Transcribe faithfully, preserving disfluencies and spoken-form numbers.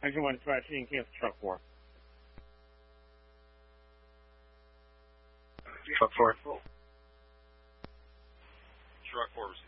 Action one, try seeing cancel truck four. Truck four. Truck four,